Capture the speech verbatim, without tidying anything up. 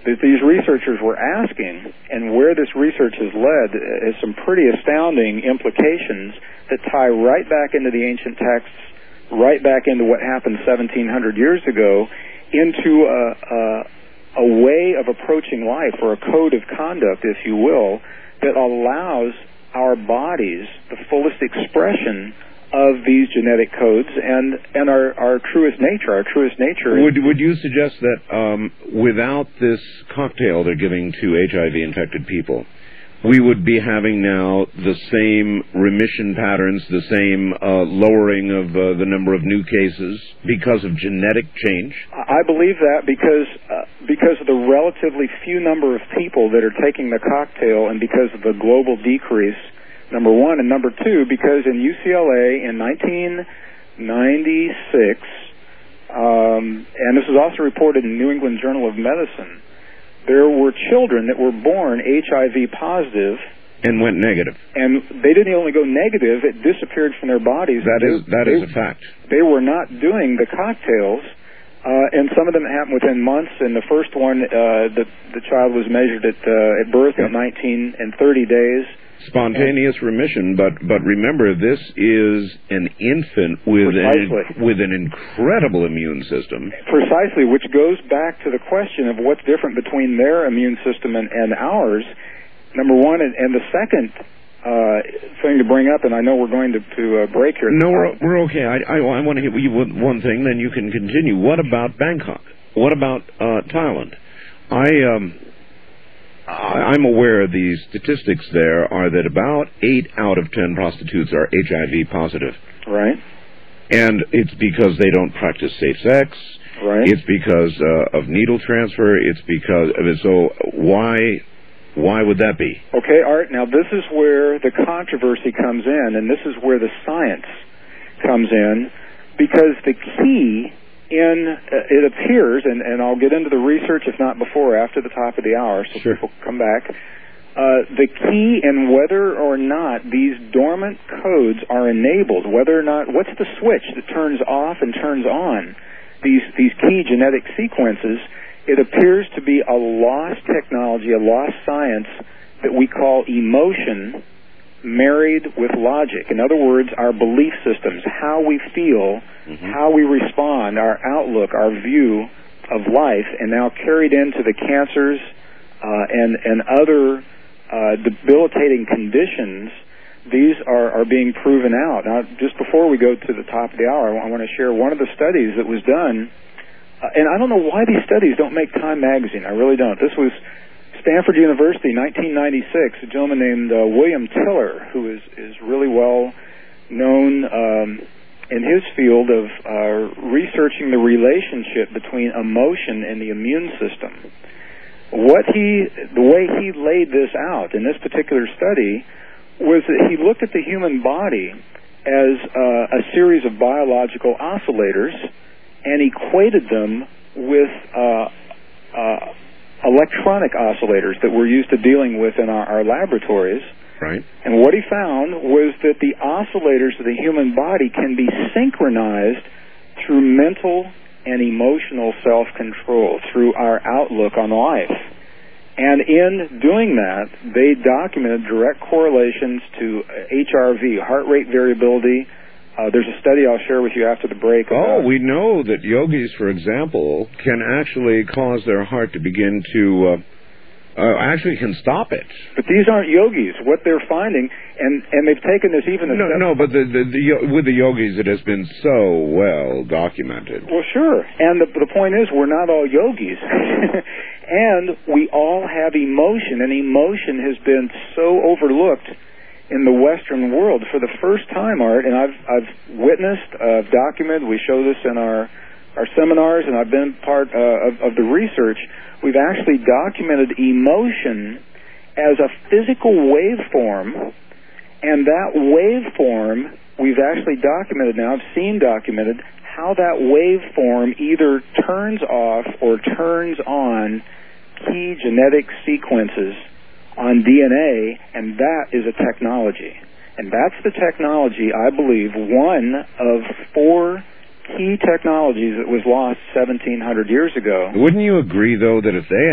that these researchers were asking, and where this research has led, is some pretty astounding implications that tie right back into the ancient texts, right back into what happened seventeen hundred years ago, into a, a, a way of approaching life, or a code of conduct, if you will, that allows our bodies the fullest expression of these genetic codes and, and our, our truest nature. Our truest nature Would, would you suggest that um, without this cocktail they're giving to H I V-infected people, we would be having now the same remission patterns, the same uh, lowering of uh, the number of new cases because of genetic change? I believe that because uh, because of the relatively few number of people that are taking the cocktail, and because of the global decrease, number one, and number two, because in U C L A in nineteen ninety-six, um, and this was also reported in New England Journal of Medicine, there were children that were born H I V positive and went negative. And they didn't only go negative; it disappeared from their bodies. That they, is that they, is a fact. They were not doing the cocktails, uh, and some of them happened within months. And the first one, uh, the the child was measured at uh, at birth at nineteen and thirty days. Spontaneous remission, but but remember, this is an infant with an, with an incredible immune system. Precisely, which goes back to the question of what's different between their immune system and, and ours. Number one, and, and the second uh, thing to bring up, and I know we're going to, to uh, break here. No, we're, we're okay. I, I, I want to hit you with one thing, then you can continue. What about Bangkok? What about uh, Thailand? I... Um, I'm aware the statistics there are that about eight out of ten prostitutes are H I V positive. Right. And it's because they don't practice safe sex. Right. It's because uh, of needle transfer. It's because of it. So why, why would that be? Okay, Art, now this is where the controversy comes in, and this is where the science comes in, because the key in, uh, it appears, and, and I'll get into the research, if not before, after the top of the hour, so sure. people come back. Uh, the key in whether or not these dormant codes are enabled, whether or not, what's the switch that turns off and turns on these, these key genetic sequences, it appears to be a lost technology, a lost science that we call emotion married with logic. In other words, our belief systems, how we feel, mm-hmm. how we respond, our outlook, our view of life, and now carried into the cancers uh, and, and other uh, debilitating conditions. These are, are being proven out. Now, just before we go to the top of the hour, I want to share one of the studies that was done, uh, and I don't know why these studies don't make Time magazine. I really don't. This was Stanford University, nineteen ninety-six, a gentleman named uh, William Tiller, who is, is really well known um, in his field of uh, researching the relationship between emotion and the immune system. What he, the way he laid this out in this particular study was that he looked at the human body as uh, a series of biological oscillators and equated them with uh, uh, electronic oscillators that we're used to dealing with in our, our laboratories. Right. And what he found was that the oscillators of the human body can be synchronized through mental and emotional self-control, through our outlook on life. And in doing that, they documented direct correlations to H R V, heart rate variability. Uh, there's a study I'll share with you after the break. Oh, we know that yogis, for example, can actually cause their heart to begin to, uh, uh, actually can stop it. But these aren't yogis. What they're finding, and, and they've taken this even a No, step... no, but the, the, the, with the yogis it has been so well documented. Well, sure. And the, the point is, we're not all yogis. And we all have emotion, and emotion has been so overlooked in the Western world for the first time, Art, and I've I've witnessed, I've documented, we show this in our our seminars, and I've been part uh, of, of the research. We've actually documented emotion as a physical waveform, and that waveform we've actually documented now, I've seen documented, how that waveform either turns off or turns on key genetic sequences on D N A, and that is a technology. And that's the technology, I believe, one of four key technologies that was lost seventeen hundred years ago. Wouldn't you agree, though, that if they